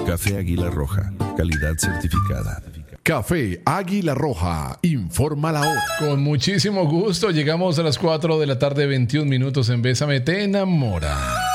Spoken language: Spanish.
Café Águila Roja, calidad certificada. Café Águila Roja, informa la hora. Con muchísimo gusto llegamos a las 4 de la tarde, 21 minutos en Bésame Te Enamora.